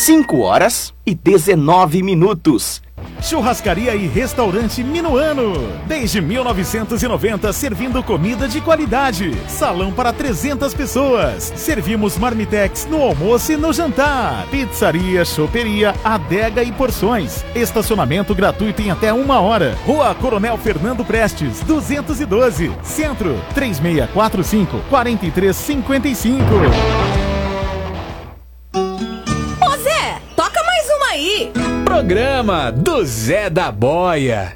5h19. Churrascaria e Restaurante Minuano. Desde 1990, servindo comida de qualidade. Salão para 300 pessoas. Servimos marmitex no almoço e no jantar. Pizzaria, choperia, adega e porções. Estacionamento gratuito em até 1 hora. Rua Coronel Fernando Prestes, 212. Centro, 3645-4355. Ô Zé, toca mais uma aí. Programa do Zé da Boia.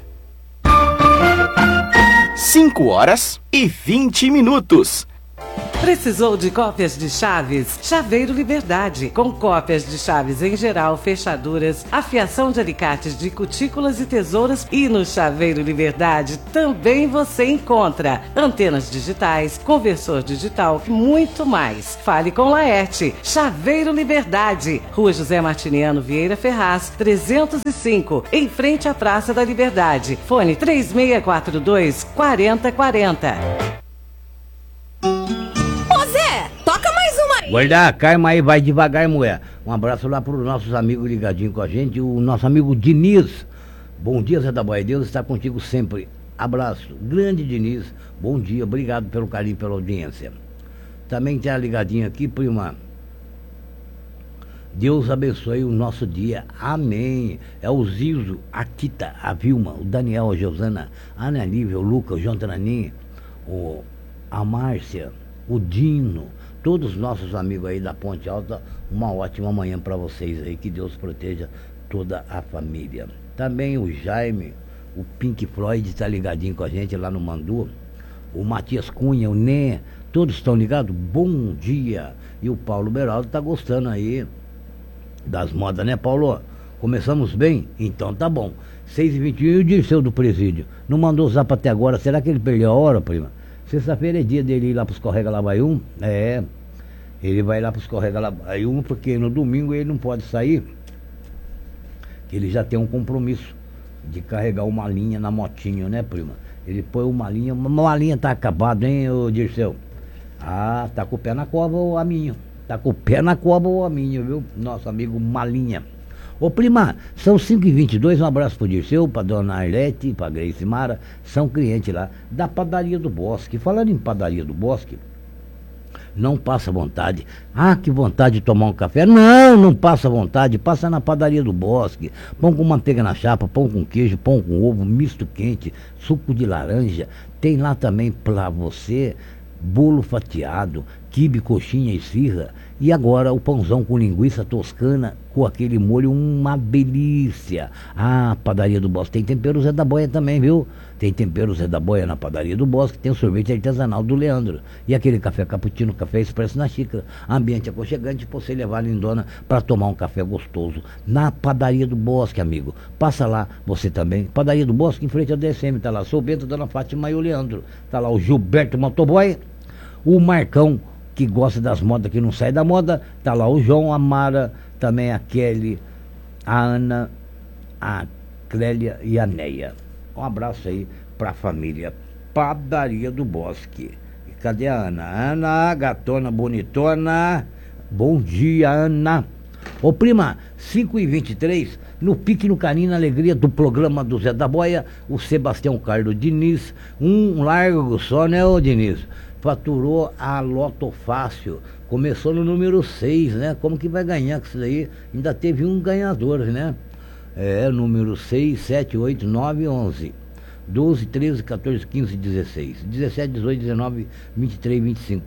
5h20. Precisou de cópias de chaves? Chaveiro Liberdade, com cópias de chaves em geral, fechaduras, afiação de alicates de cutículas e tesouras. E no Chaveiro Liberdade também você encontra antenas digitais, conversor digital e muito mais. Fale com Laerte. Chaveiro Liberdade, Rua José Martiniano Vieira Ferraz, 305, em frente à Praça da Liberdade. Fone 3642-4040. Guarda, calma aí, vai devagar, mulher. Um abraço lá para os nossos amigos ligadinhos com a gente, o nosso amigo Diniz. Bom dia, Zé da Boia, Deus está contigo sempre. Abraço, grande Diniz, bom dia, obrigado pelo carinho, pela audiência. Também tem a ligadinha aqui, prima. Deus abençoe o nosso dia, amém. É o Zizo, a Tita, a Vilma, o Daniel, a Josana, a Ana Lívia, o Luca, o João Tranin, a Márcia, o Dino, todos os nossos amigos aí da Ponte Alta. Uma ótima manhã para vocês aí, que Deus proteja toda a família. Também o Jaime, o Pink Floyd está ligadinho com a gente lá no Mandu, o Matias Cunha, o Né, todos estão ligados? Bom dia. E o Paulo Beraldo está gostando aí das modas, né, Paulo? Começamos bem? Então tá bom. 6h21. E o Dirceu do Presídio não mandou zap até agora, será que ele perdeu a hora, prima? Sexta-feira é dia dele ir lá para os Correga Labaium. Ele vai lá para os Correga Labaium, porque no domingo ele não pode sair, que ele já tem um compromisso de carregar uma linha na motinho, né, prima? Ele põe uma linha tá acabado, hein, ô Dirceu? Ah, tá com o pé na cova ou a minha? Tá com o pé na cova ou a minha, viu? Nosso amigo Malinha. Ô prima, são 5h22, um abraço pro Dirceu, pra dona Arlete, pra Grace Mara, são clientes lá da Padaria do Bosque. Falando em Padaria do Bosque, não passa vontade. Ah, que vontade de tomar um café. Não passa vontade, passa na Padaria do Bosque. Pão com manteiga na chapa, pão com queijo, pão com ovo, misto quente, suco de laranja. Tem lá também pra você bolo fatiado, quibe, coxinha e esfirra. E agora o pãozão com linguiça toscana, com aquele molho, uma delícia. Ah, Padaria do Bosque. Tem tempero Zé da Boia também, viu? Tem tempero Zé da Boia na Padaria do Bosque. Tem o sorvete artesanal do Leandro. E aquele café cappuccino, café expresso na xícara. Ambiente aconchegante pra você levar a lindona para tomar um café gostoso. Na Padaria do Bosque, amigo. Passa lá, você também. Padaria do Bosque, em frente ao DSM. Tá lá Sou Bento, Dona Fátima e o Leandro. Tá lá o Gilberto Motoboy, o Marcão, que gosta das modas, que não sai da moda. Tá lá o João, a Mara, também a Kelly, a Ana, a Clélia e a Neia. Um abraço aí pra família Padaria do Bosque. E cadê a Ana? Ana, gatona bonitona. Bom dia, Ana. Ô prima, 5h23, no pique, no carinho, na alegria do programa do Zé da Boia, o Sebastião Carlos Diniz, um largo só, né, ô Diniz? Faturou a Loto Fácil, começou no número 6, né? Como que vai ganhar com isso daí? Ainda teve um ganhador, né? Número 6, 7, 8, 9, 11, 12, 13, 14, 15, 16, 17, 18, 19, 23, 25.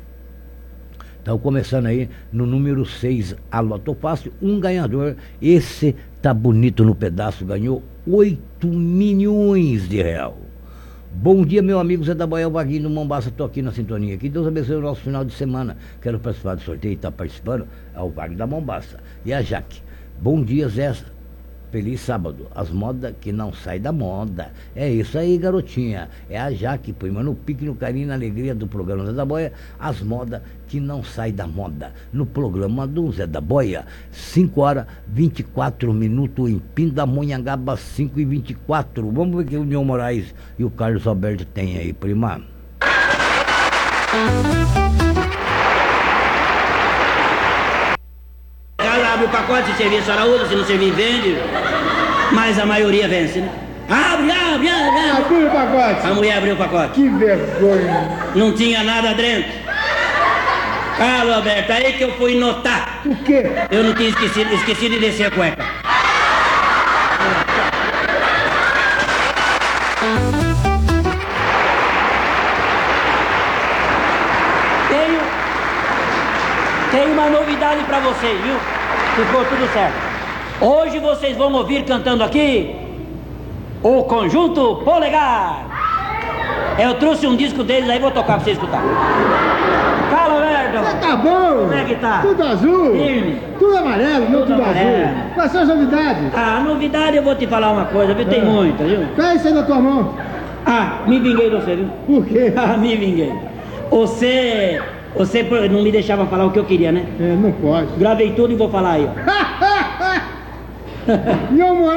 Então começando aí no número 6, a Loto Fácil, um ganhador. Esse tá bonito no pedaço, ganhou 8 milhões de reais. Bom dia, meu amigo Zé da Boia, o Vaguinho do Mombaça, tô aqui na sintonia. Que Deus abençoe o nosso final de semana. Quero participar do sorteio e tá participando. É o Vaguinho da Mombaça. E a Jaque. Bom dia, Zé. Feliz sábado. As modas que não saem da moda. É isso aí, garotinha. É a Jaque, prima, no pique, no carinho, na alegria do programa Zé da Boia. As modas que não saem da moda. No programa do Zé da Boia. 5h24 em Pindamonhangaba, 5h24. Vamos ver o que o Nil Moraes e o Carlos Alberto tem aí, prima. Cala a abre o pacote, se servir a senhora usa, se não servir vende. Mas a maioria vence, né? Abre. Abriu o pacote. A mulher abriu o pacote. Que vergonha. Não tinha nada dentro. Carlos Alberto, aí que eu fui notar. O quê? Eu não tinha esqueci de descer a cueca. Tenho uma novidade pra vocês, viu? Ficou tudo certo. Hoje vocês vão ouvir cantando aqui o Conjunto Polegar. Eu trouxe um disco deles aí, vou tocar pra vocês escutar. Fala, Alberto. Você tá bom? Como é que tá? Tudo azul? Firme. Tudo amarelo, não tudo amarelo. azul. Quais são as novidades? Ah, novidade eu vou te falar uma coisa, viu? Tem muita, viu? Pega isso aí na tua mão. Ah, me vinguei de você, viu? Por quê? Ah, me vinguei. Você não me deixava falar o que eu queria, né? Não pode. Gravei tudo e vou falar aí, ó. Meu amor.